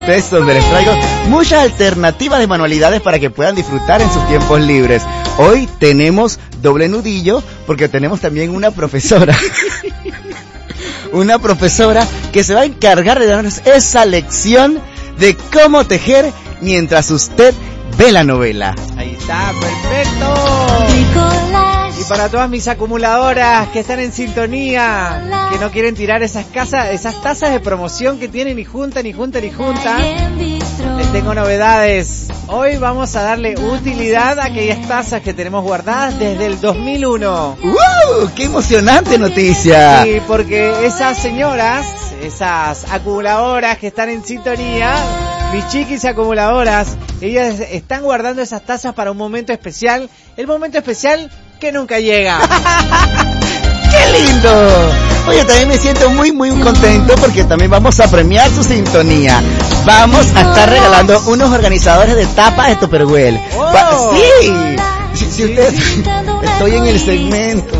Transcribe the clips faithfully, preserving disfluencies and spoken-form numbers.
donde les traigo muchas alternativas de manualidades para que puedan disfrutar en sus tiempos libres. Hoy tenemos doble nudillo porque tenemos también una profesora, una profesora que se va a encargar de darnos esa lección de cómo tejer mientras usted ve la novela. Ahí está, perfecto. Y para todas mis acumuladoras que están en sintonía, que no quieren tirar esas casas, esas tazas de promoción que tienen y juntan y juntan y juntan, les tengo novedades. Hoy vamos a darle utilidad a aquellas tazas que tenemos guardadas desde el dos mil uno. ¡Wow! ¡Qué emocionante noticia! Sí, porque esas señoras, esas acumuladoras que están en sintonía, mis chiquis acumuladoras, ellas están guardando esas tazas para un momento especial, el momento especial que nunca llega. ¡Qué lindo! Oye, también me siento muy, muy contento porque también vamos a premiar su sintonía. Vamos a estar regalando unos organizadores de tapas de Tupperware. Oh. Va- ¡Sí! Si, si usted... Estoy en el segmento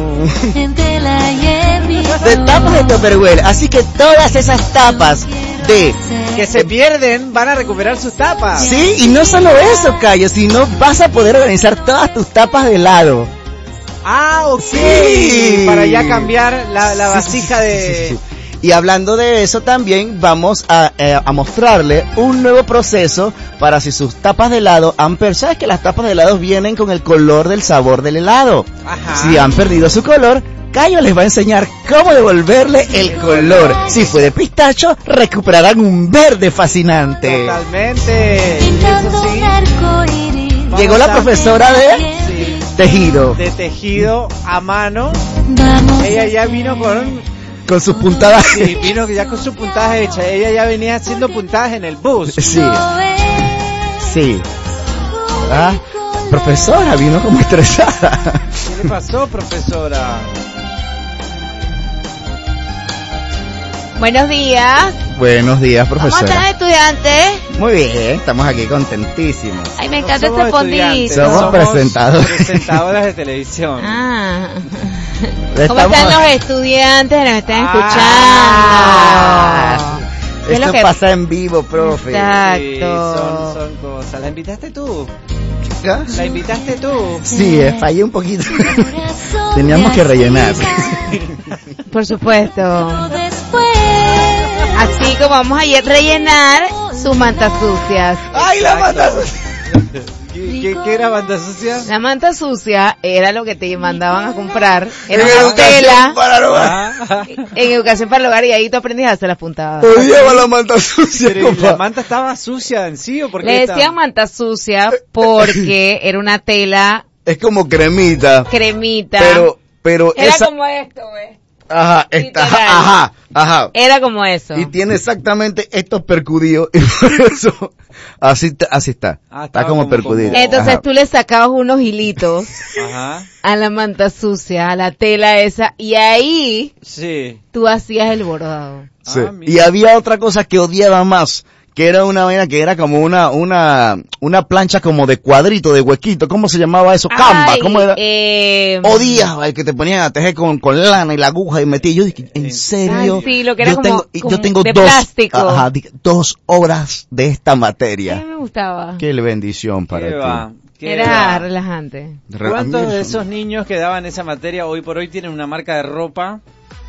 de tapas de Tupperware. Así que todas esas tapas de... que se pierden van a recuperar sus tapas. Sí, y no solo eso, Cayo, sino vas a poder organizar todas tus tapas de helado. Ah, ok. Sí. Para ya cambiar la, la Sí, vasija sí, sí, de... sí, sí. Y hablando de eso también vamos a, eh, a mostrarle un nuevo proceso para si sus tapas de helado han perdido. ¿Sabes que las tapas de helado vienen con el color del sabor del helado? Ajá. Si han perdido su color, Cayo les va a enseñar cómo devolverle el color. Si fue de pistacho, recuperarán un verde fascinante. Totalmente. Eso sí. Llegó la profesora de Sí. tejido, De tejido a mano. Ella ya vino con... con sus puntadas. Sí, vino ya con sus puntadas hechas. Ella ya venía haciendo puntadas en el bus. Sí, sí. Ah, profesora, vino como estresada. ¿Qué le pasó, profesora? Buenos días. Buenos días, ¿Cómo están, profesora. estudiantes? Muy bien, estamos aquí contentísimos. Ay, me No encanta somos este estudiantes, fondito. Somos presentadores. presentadoras de televisión. Ah. Le ¿Cómo estamos- están los estudiantes que nos están Ah. escuchando? ¿Qué es lo Esto que- pasa en vivo, profe. Exacto. Sí, son, son cosas. ¿La invitaste tú? ¿Ah? ¿La invitaste tú? Sí, eh, fallé un poquito. Teníamos que rellenar. Por supuesto. Así como vamos a rellenar sus mantas sucias. ¡Ay, la mata! ¿Qué, qué, qué era banda sucia? La manta sucia era lo que te mandaban a comprar. Era En una educación tela para el hogar. Ah, en educación para el hogar y ahí tú aprendías a hacer las puntadas. Hoy lleva la manta sucia, pero ¿y compa. ¿la manta estaba sucia en sí o por qué Le estaba- decían manta sucia porque era una tela Es como cremita. cremita. Pero, pero era esa... como esto, ¿ves? Ajá, está, Literal. ajá, ajá. Era como eso. Y tiene exactamente estos percudidos y por eso así, ta- así está. Ah, está estaba como, como- percudido. como- Entonces Ajá. tú le sacabas unos hilitos Ajá, a la manta sucia, a la tela esa, y ahí sí. tú hacías el bordado. Sí. Ah, mira. Y había otra cosa que odiaba más, que era una vaina que era como una, una, una plancha como de cuadrito, de huequito. ¿Cómo se llamaba eso? Canva, Ay, ¿cómo era? Eh, Odiaba el que te ponían a tejer con, con lana y la aguja y metí. Yo dije, ¿en serio? Ay, sí, lo que era yo como- tengo, y como yo tengo de dos, plástico. ajá, di- dos horas de esta a mí materia. me gustaba. Qué bendición para ¿Qué ti. va? ¿Qué Era va? relajante. Re- ¿Cuántos a mí de eso- esos niños que daban esa materia hoy por hoy tienen una marca de ropa?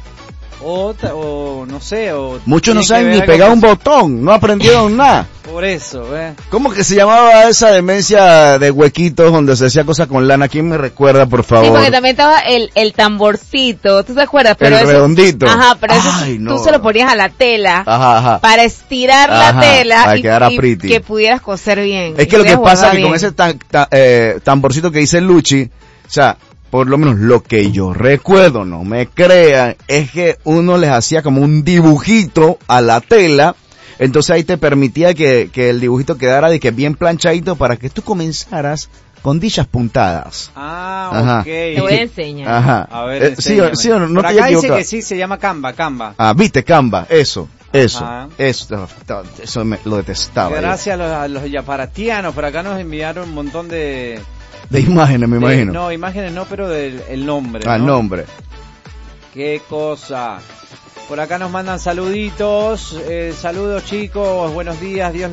O, ta- o no sé, o... Muchos no tienen que saben ver ni algo pegar con- un botón, no aprendieron nada. Por eso, ¿eh? ¿Cómo que se llamaba esa demencia de huequitos donde se hacía cosas con lana? ¿Quién me recuerda, por favor? Sí, porque también estaba el, el tamborcito, ¿tú te acuerdas? Pero El eso- redondito. Ajá, pero eso Ay, tú no. se lo ponías a la tela Ajá, ajá. para estirar Ajá, la tela para y, que quedara y pretty. que pudieras coser bien. Es y que lo que pudieras pasa es bordar que con bien. ese tan- ta- eh, tamborcito que dice Luchi, o sea, por lo menos lo que yo recuerdo, no me crean, es que uno les hacía como un dibujito a la tela, entonces ahí te permitía que, que el dibujito quedara de que bien planchadito para que tú comenzaras con dichas puntadas. Ah, Ajá. ok. Te voy a enseñar. Ajá. A ver, Eh, sí, o- enséñame. sí o no, no Por te acá dice equivocado. que sí, se llama Canva, Canva. Ah, viste, Canva, eso, eso, Ajá. eso, eso me, lo detestaba. Gracias a los, a los yaparatianos, por acá nos enviaron un montón de... De imágenes, me de- imagino. No, imágenes no, pero del el nombre. Ah, el ¿no? nombre. Qué cosa. Por acá nos mandan saluditos. Eh, saludos chicos, buenos días, Dios